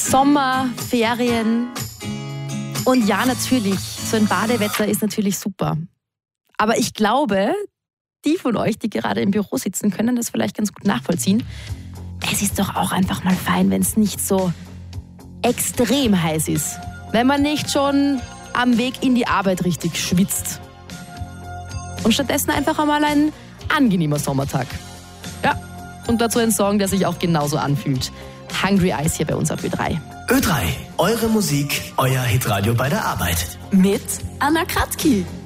Sommer, Ferien und ja, natürlich, so ein Badewetter ist natürlich super. Aber ich glaube, die von euch, die gerade im Büro sitzen, können das vielleicht ganz gut nachvollziehen. Es ist doch auch einfach mal fein, wenn es nicht so extrem heiß ist. Wenn man nicht schon am Weg in die Arbeit richtig schwitzt. Und stattdessen einfach einmal ein angenehmer Sommertag. Ja, und dazu ein Song, der sich auch genauso anfühlt. Hungry Eyes hier bei uns auf Ö3. Ö3, eure Musik, euer Hitradio bei der Arbeit. Mit Anna Kratzki.